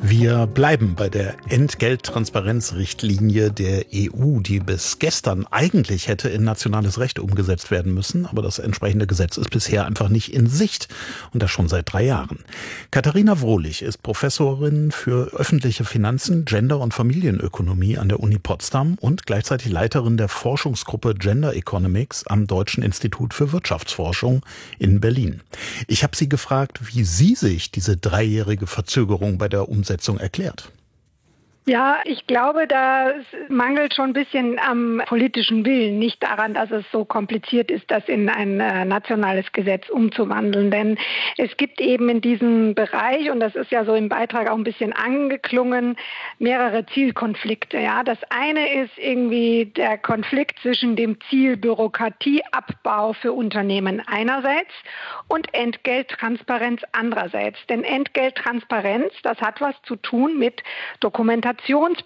Wir bleiben bei der Entgelttransparenzrichtlinie der EU, die bis gestern eigentlich hätte in nationales Recht umgesetzt werden müssen. Aber das entsprechende Gesetz ist bisher einfach nicht in Sicht. Und das schon seit 3 Jahren. Katharina Wrohlich ist Professorin für öffentliche Finanzen, Gender- und Familienökonomie an der Uni Potsdam und gleichzeitig Leiterin der Forschungsgruppe Gender Economics am Deutschen Institut für Wirtschaftsforschung in Berlin. Ich habe sie gefragt, wie sie sich diese 3-jährige Verzögerung bei der Umsetzung erklärt. Ja, ich glaube, da mangelt schon ein bisschen am politischen Willen, nicht daran, dass es so kompliziert ist, das in ein nationales Gesetz umzuwandeln. Denn es gibt eben in diesem Bereich, und das ist ja so im Beitrag auch ein bisschen angeklungen, mehrere Zielkonflikte. Ja, das eine ist irgendwie der Konflikt zwischen dem Ziel Bürokratieabbau für Unternehmen einerseits und Entgelttransparenz andererseits. Denn Entgelttransparenz, das hat was zu tun mit Dokumentationspflichten,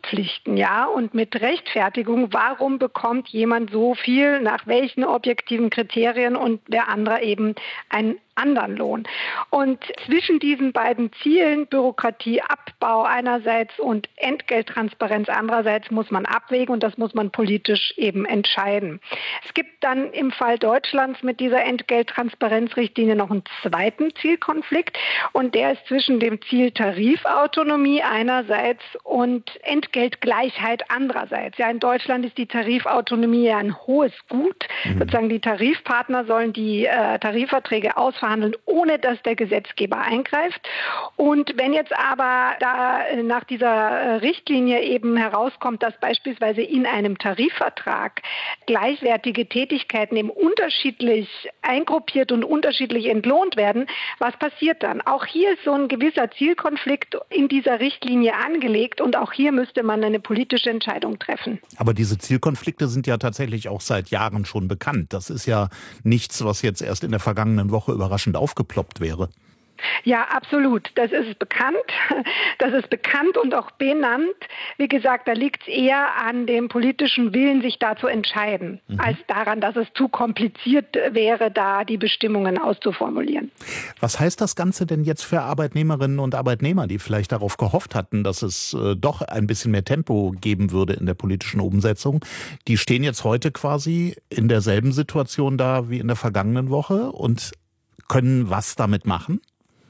ja, und mit Rechtfertigung, warum bekommt jemand so viel, nach welchen objektiven Kriterien und der andere eben einen anderen Lohn. Und zwischen diesen beiden Zielen, Bürokratieabbau einerseits und Entgelttransparenz andererseits, muss man abwägen und das muss man politisch eben entscheiden. Es gibt dann im Fall Deutschlands mit dieser Entgelttransparenzrichtlinie noch einen zweiten Zielkonflikt und der ist zwischen dem Ziel Tarifautonomie einerseits und Entgeltgleichheit andererseits. Ja, in Deutschland ist die Tarifautonomie ja ein hohes Gut. Sozusagen die Tarifpartner sollen die Tarifverträge ausverhandeln, ohne dass der Gesetzgeber eingreift. Und wenn jetzt aber da nach dieser Richtlinie eben herauskommt, dass beispielsweise in einem Tarifvertrag gleichwertige Tätigkeiten eben unterschiedlich eingruppiert und unterschiedlich entlohnt werden, was passiert dann? Auch hier ist so ein gewisser Zielkonflikt in dieser Richtlinie angelegt und auch hier müsste man eine politische Entscheidung treffen. Aber diese Zielkonflikte sind ja tatsächlich auch seit Jahren schon bekannt. Das ist ja nichts, was jetzt erst in der vergangenen Woche überraschend aufgeploppt wäre. Ja, absolut. Das ist bekannt. Das ist bekannt und auch benannt. Wie gesagt, da liegt es eher an dem politischen Willen, sich da zu entscheiden, als daran, dass es zu kompliziert wäre, da die Bestimmungen auszuformulieren. Was heißt das Ganze denn jetzt für Arbeitnehmerinnen und Arbeitnehmer, die vielleicht darauf gehofft hatten, dass es doch ein bisschen mehr Tempo geben würde in der politischen Umsetzung? Die stehen jetzt heute quasi in derselben Situation da wie in der vergangenen Woche und können was damit machen?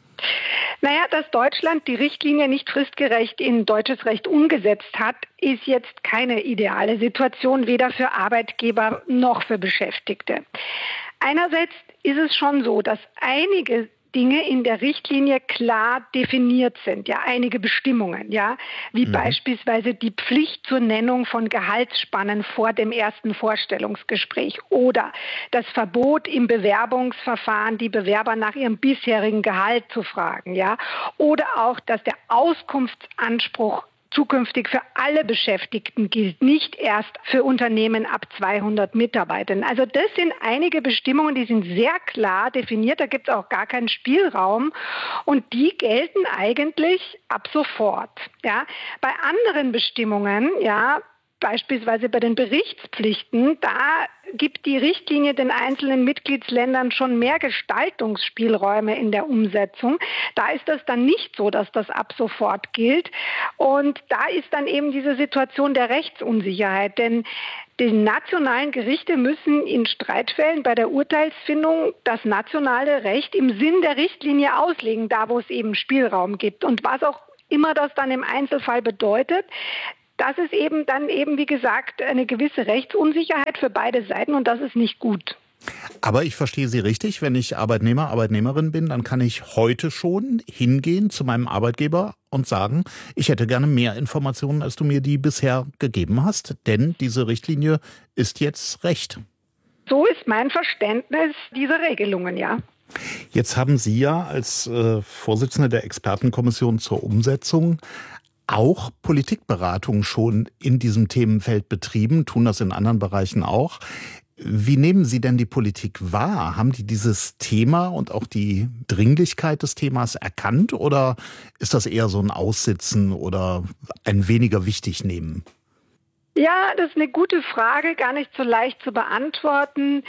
Naja, dass Deutschland die Richtlinie nicht fristgerecht in deutsches Recht umgesetzt hat, ist jetzt keine ideale Situation, weder für Arbeitgeber noch für Beschäftigte. Einerseits ist es schon so, dass einige Dinge in der Richtlinie klar definiert sind, ja, einige Bestimmungen, ja, wie beispielsweise die Pflicht zur Nennung von Gehaltsspannen vor dem ersten Vorstellungsgespräch oder das Verbot im Bewerbungsverfahren, die Bewerber nach ihrem bisherigen Gehalt zu fragen, ja, oder auch, dass der Auskunftsanspruch zukünftig für alle Beschäftigten gilt, nicht erst für Unternehmen ab 200 Mitarbeitern. Also das sind einige Bestimmungen, die sind sehr klar definiert, da gibt es auch gar keinen Spielraum und die gelten eigentlich ab sofort. Ja. Bei anderen Bestimmungen, ja, beispielsweise bei den Berichtspflichten, da gibt die Richtlinie den einzelnen Mitgliedsländern schon mehr Gestaltungsspielräume in der Umsetzung. Da ist das dann nicht so, dass das ab sofort gilt. Und da ist dann eben diese Situation der Rechtsunsicherheit. Denn die nationalen Gerichte müssen in Streitfällen bei der Urteilsfindung das nationale Recht im Sinn der Richtlinie auslegen, da wo es eben Spielraum gibt. Und was auch immer das dann im Einzelfall bedeutet, das ist eben dann eben, wie gesagt, eine gewisse Rechtsunsicherheit für beide Seiten und das ist nicht gut. Aber ich verstehe Sie richtig, wenn ich Arbeitnehmer, Arbeitnehmerin bin, dann kann ich heute schon hingehen zu meinem Arbeitgeber und sagen, ich hätte gerne mehr Informationen, als du mir die bisher gegeben hast, denn diese Richtlinie ist jetzt Recht. So ist mein Verständnis dieser Regelungen, ja. Jetzt haben Sie ja als Vorsitzende der Expertenkommission zur Umsetzung auch Politikberatung schon in diesem Themenfeld betrieben, tun das in anderen Bereichen auch. Wie nehmen Sie denn die Politik wahr? Haben die dieses Thema und auch die Dringlichkeit des Themas erkannt oder ist das eher so ein Aussitzen oder ein weniger wichtig nehmen? Ja, das ist eine gute Frage, gar nicht so leicht zu beantworten.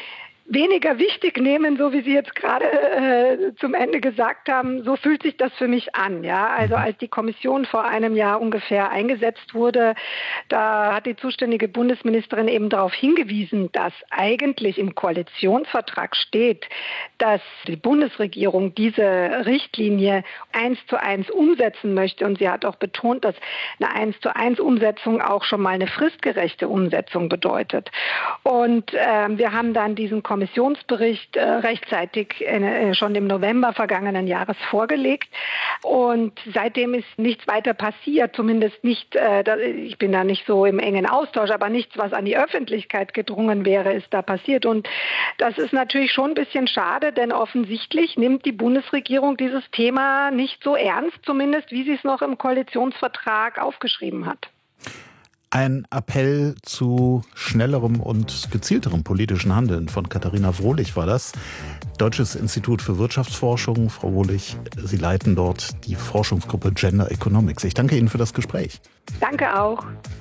weniger wichtig nehmen, so wie Sie jetzt gerade zum Ende gesagt haben. So fühlt sich das für mich an. Ja? Also als die Kommission vor einem Jahr ungefähr eingesetzt wurde, da hat die zuständige Bundesministerin eben darauf hingewiesen, dass eigentlich im Koalitionsvertrag steht, dass die Bundesregierung diese Richtlinie 1:1 umsetzen möchte. Und sie hat auch betont, dass eine 1:1 Umsetzung auch schon mal eine fristgerechte Umsetzung bedeutet. Und wir haben dann diesen Kommissionsbericht rechtzeitig schon im November vergangenen Jahres vorgelegt. Und seitdem ist nichts weiter passiert, zumindest nicht, ich bin da nicht so im engen Austausch, aber nichts, was an die Öffentlichkeit gedrungen wäre, ist da passiert. Und das ist natürlich schon ein bisschen schade, denn offensichtlich nimmt die Bundesregierung dieses Thema nicht so ernst, zumindest wie sie es noch im Koalitionsvertrag aufgeschrieben hat. Ein Appell zu schnellerem und gezielterem politischen Handeln von Katharina Frohlich war das. Deutsches Institut für Wirtschaftsforschung. Frau Frohlich, Sie leiten dort die Forschungsgruppe Gender Economics. Ich danke Ihnen für das Gespräch. Danke auch.